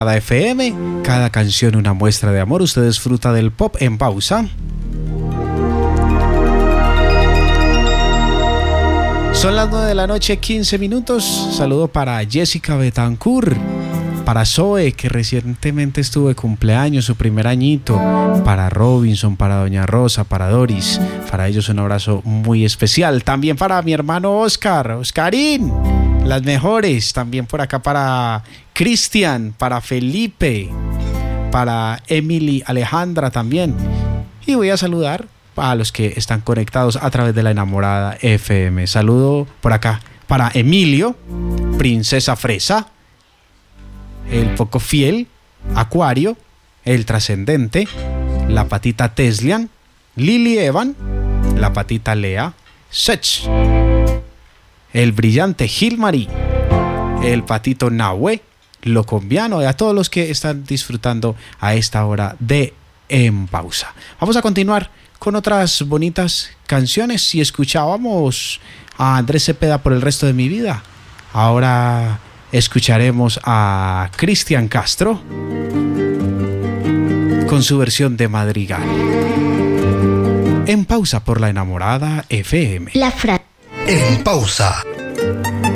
FM, cada canción una muestra de amor. Usted disfruta del pop en pausa. Son las 9 de la noche, 15 minutos. Saludo para Jessica Betancourt, para Zoe, que recientemente estuvo de cumpleaños, su primer añito, para Robinson, para Doña Rosa, para Doris. Para ellos un abrazo muy especial. También para mi hermano Oscarín, las mejores. También por acá para Cristian, para Felipe, para Emily, Alejandra también. Y voy a saludar a los que están conectados a través de la Enamorada FM. Saludo por acá para Emilio, Princesa Fresa, el Poco Fiel, Acuario, el Trascendente, la Patita Teslian, Lily Evan, la Patita Lea, Sech, el Brillante Gilmarí, el Patito Nahue, Locombiano, y a todos los que están disfrutando a esta hora de En Pausa. Vamos a continuar con otras bonitas canciones. Si escuchábamos a Andrés Cepeda, Por el resto de mi vida, ahora escucharemos a Cristian Castro con su versión de Madrigal. En Pausa por la Enamorada FM. En Pausa.